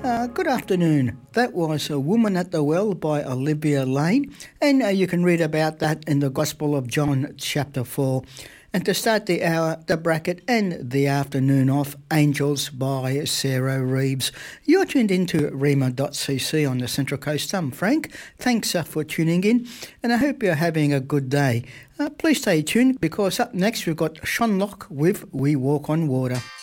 Good afternoon. That was A Woman at the Well by Olivia Lane, and you can read about that in the Gospel of John chapter 4. And to start the hour, the bracket and the afternoon off, Angels by Sarah Reeves. You're tuned into Rima.cc on the Central Coast. I'm Frank. Thanks for tuning in, and I hope you're having a good day. Please stay tuned because up next we've got Sean Locke with We Walk on Water.